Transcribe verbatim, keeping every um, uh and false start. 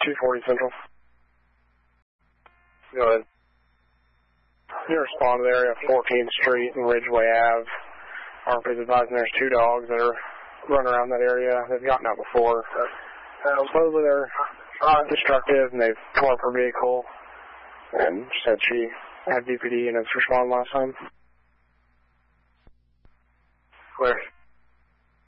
two forty Central. Go ahead. You respond to the area of fourteenth Street and Ridgeway Ave. R P is advising there's two dogs that are running around that area. They've gotten out before. Uh, supposedly they're uh, destructive and they've tore up her vehicle. And said she had V P D and has responded last time. Where?